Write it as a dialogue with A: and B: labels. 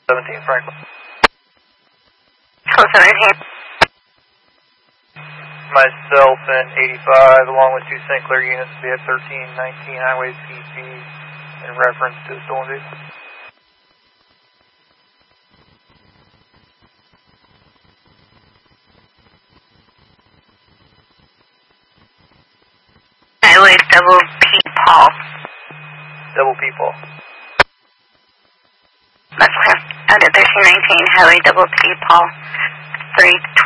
A: 17 Franklin.
B: Code 17.
A: Myself and 85, along with 2 St. Clair units, be at 1319 Highway CP in reference to the stolen vehicle.
B: Highway Double P Paul.
A: Double P Paul.
B: That's clear. Out at 1319 Highway Double P Paul. 3